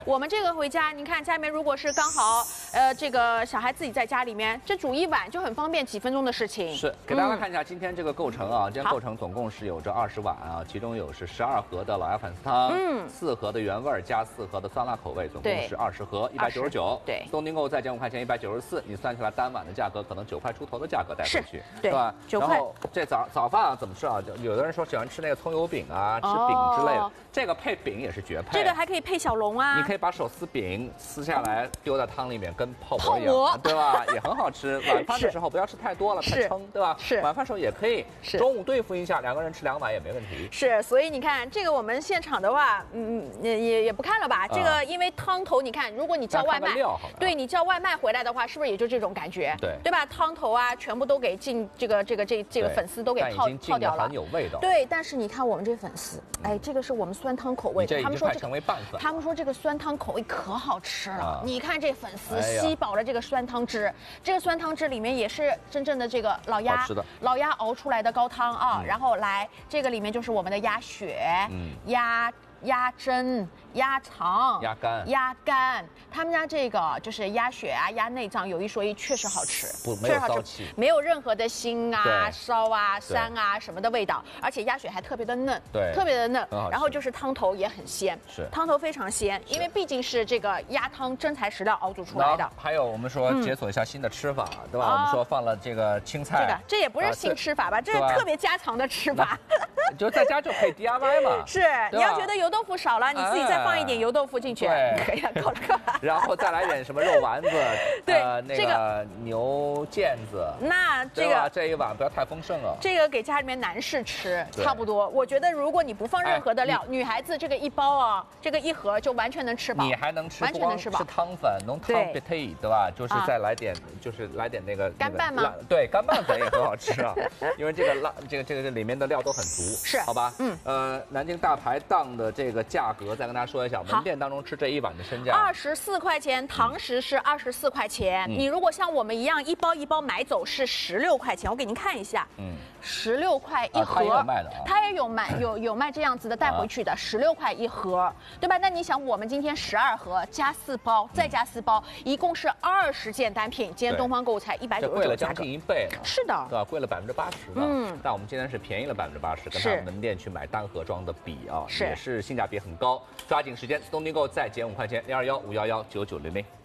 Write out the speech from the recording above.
我们这个回家，你看家里面如果是刚好，这个小孩自己在家里面，这煮一碗就很方便，几分钟的事情。 是，给大家看一下今天这个构成啊，今天构成总共是有这20碗啊，其中有是12盒的老鸭粉丝汤，4盒的原味加4盒的酸辣口味，总共是20盒，199。对，东丁购再减5块钱，194，你算起来单碗的价格可能9块出头的价格带回去，对吧？9块。然后这早饭啊怎么吃啊？就有的人说喜欢吃那个葱油饼啊，吃饼之类的，这个配饼也是绝配。 这个还可以配小笼啊。 可以把手撕饼撕下来丢在汤里面，跟泡馍一样，对吧？也很好吃。晚饭的时候不要吃太多了，太撑，对吧？是。晚饭时候也可以，中午对付一下，2个人吃2碗也没问题。 是，所以你看这个我们现场的话，也不看了吧？这个因为汤头，你看，如果你叫外卖，对你叫外卖回来的话，是不是也就这种感觉？对吧？汤头啊，全部都给进这个粉丝都给泡掉了， 很有味道。 对，但是你看我们这粉丝，哎，这个是我们酸汤口味的，他们说成为拌粉， 他们说这个酸汤口味可好吃了，你看这粉丝吸饱了这个酸汤汁，这个酸汤汁里面也是真正的这个老鸭熬出来的高汤啊，然后来这个里面就是我们的鸭血、鸭胗、鸭肠、鸭肝，他们家这个就是鸭血啊、鸭内脏，有一说一，确实好吃， 没有骚气， 没有任何的腥啊、烧啊、膻啊什么的味道，而且鸭血还特别的嫩，特别的嫩。然后就是汤头也很鲜，汤头非常鲜，因为毕竟是这个鸭汤真材实料熬煮出来的。 还有我们说解锁一下新的吃法，对吧？我们说放了这个青菜， 这也不是新吃法吧？这是特别家常的吃法， 就在家就可以 DIY 嘛。 是，你要觉得油豆腐少了，你自己再放一点油豆腐进去，可以了，够了。 然后再来点什么肉丸子，那个牛腱子， 那这一碗不要太丰盛了。 这个给家里面男士吃差不多。我觉得如果你不放任何的料，女孩子这个一包啊，这个一盒就完全能吃饱。 你还能吃， 完全能吃饱。 是汤粉，浓汤 bete， 对吧？就是再来点，那个干拌吗？ 对，干拌粉也很好吃啊，因为这个里面的料都很足， 是， 好吧？南京大排档的这个价格，再跟大家说一下，门店当中吃这一碗的身价 24块钱，堂食是24块钱。你如果像我们一样一包一包买走是16块钱，我给您看一下，16块一盒，它也有卖这样子的带回去的，16块一盒，对吧？那你想，我们今天12盒加4包，再加4包，一共是20件单品。今天东方购物才199， 贵了将近1倍了， 是的， 对吧？贵了80%的，但我们今天是便宜了80%，跟他们门店去买单盒装的比啊，也是性价比很高。抓紧时间，东丁购再减5块钱，021-511-9900。